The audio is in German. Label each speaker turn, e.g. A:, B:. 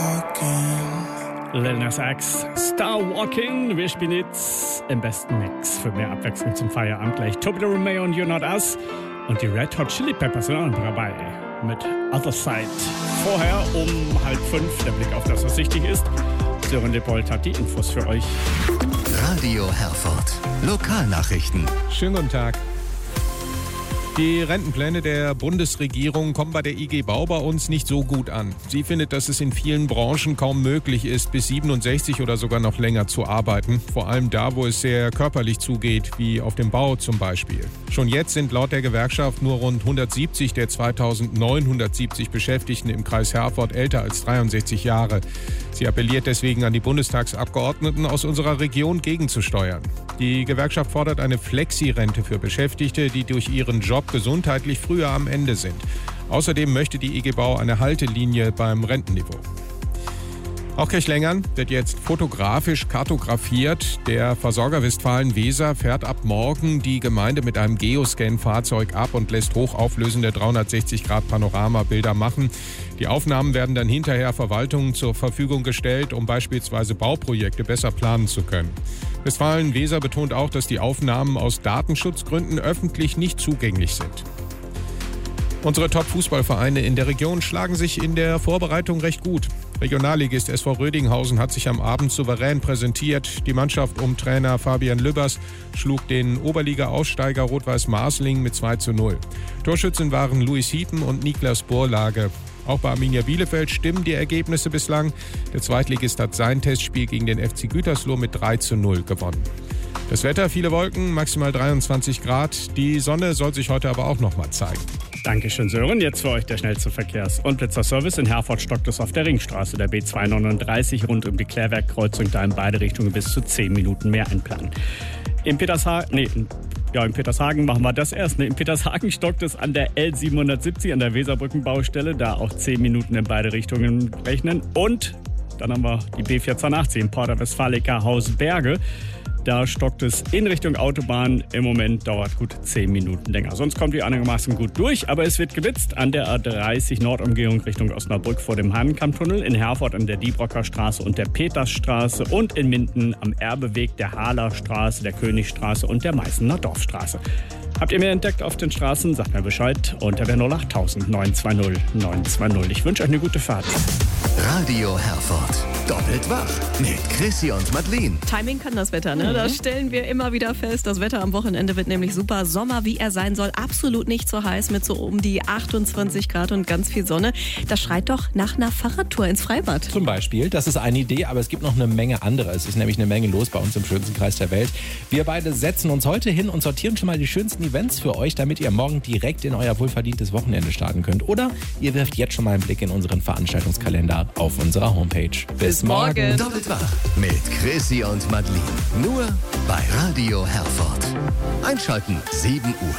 A: Lil Nas X, Star Walking. Wir spielen jetzt im besten Mix für mehr Abwechslung zum Feierabend gleich. Toby Romeo und You're Not Us. Und die Red Hot Chili Peppers sind auch noch dabei mit Other Side. Vorher um 4:30 der Blick auf das, was wichtig ist. Sören Lippold hat die Infos für euch.
B: Radio Herford. Lokalnachrichten.
C: Schönen guten Tag. Die Rentenpläne der Bundesregierung kommen bei der IG Bau bei uns nicht so gut an. Sie findet, dass es in vielen Branchen kaum möglich ist, bis 67 oder sogar noch länger zu arbeiten. Vor allem da, wo es sehr körperlich zugeht, wie auf dem Bau zum Beispiel. Schon jetzt sind laut der Gewerkschaft nur rund 170 der 2970 Beschäftigten im Kreis Herford älter als 63 Jahre. Sie appelliert deswegen an die Bundestagsabgeordneten aus unserer Region gegenzusteuern. Die Gewerkschaft fordert eine Flexi-Rente für Beschäftigte, die durch ihren Job gesundheitlich früher am Ende sind. Außerdem möchte die IG Bau eine Haltelinie beim Rentenniveau. Auch Kirchlengern wird jetzt fotografisch kartografiert. Der Versorger Westfalen-Weser fährt ab morgen die Gemeinde mit einem Geoscan-Fahrzeug ab und lässt hochauflösende 360-Grad-Panoramabilder machen. Die Aufnahmen werden dann hinterher Verwaltungen zur Verfügung gestellt, um beispielsweise Bauprojekte besser planen zu können. Westfalen-Weser betont auch, dass die Aufnahmen aus Datenschutzgründen öffentlich nicht zugänglich sind. Unsere Top-Fußballvereine in der Region schlagen sich in der Vorbereitung recht gut. Regionalligist SV Rödinghausen hat sich am Abend souverän präsentiert. Die Mannschaft um Trainer Fabian Lübbers schlug den Oberliga-Aussteiger Rot-Weiß Marsling mit 2:0. Torschützen waren Louis Hiepen und Niklas Burlage. Auch bei Arminia Bielefeld stimmen die Ergebnisse bislang. Der Zweitligist hat sein Testspiel gegen den FC Gütersloh mit 3:0 gewonnen. Das Wetter, viele Wolken, maximal 23 Grad. Die Sonne soll sich heute aber auch noch mal zeigen.
A: Dankeschön, Sören. Jetzt für euch der schnellste Verkehrs- und Blitzerservice. In Herford stockt es auf der Ringstraße der B239 rund um die Klärwerkkreuzung, da in beide Richtungen bis zu 10 Minuten mehr einplanen. In Petershagen machen wir das erst. In Petershagen stockt es an der L770 an der Weserbrückenbaustelle, da auch 10 Minuten in beide Richtungen rechnen. Und dann haben wir die B1480 in Porta Westfalica Hausberge. Da stockt es in Richtung Autobahn. Im Moment dauert gut 10 Minuten länger. Sonst kommt die einigermaßen gut durch, aber es wird geblitzt an der A30 Nordumgehung Richtung Osnabrück vor dem Hahnenkammtunnel, in Herford an der Diebrocker Straße und der Petersstraße und in Minden am Erbeweg der Haaler Straße, der Königstraße und der Meißener Dorfstraße. Habt ihr mehr entdeckt auf den Straßen? Sagt mir Bescheid unter der 08000 920 920. Ich wünsche euch eine gute Fahrt.
B: Radio Herford. Doppelt wach mit Chrissy und Madeleine.
D: Timing kann das Wetter, ne? Das stellen wir immer wieder fest. Das Wetter am Wochenende wird nämlich super. Sommer, wie er sein soll. Absolut nicht so heiß mit so um die 28 Grad und ganz viel Sonne. Das schreit doch nach einer Fahrradtour ins Freibad.
E: Zum Beispiel, das ist eine Idee, aber es gibt noch eine Menge andere. Es ist nämlich eine Menge los bei uns im schönsten Kreis der Welt. Wir beide setzen uns heute hin und sortieren schon mal die schönsten Events für euch, damit ihr morgen direkt in euer wohlverdientes Wochenende starten könnt. Oder ihr wirft jetzt schon mal einen Blick in unseren Veranstaltungskalender auf unserer Homepage. Bis morgen.
B: Doppelt wach mit Chrissy und Madeleine. Nur bei Radio Herford. Einschalten 7 Uhr.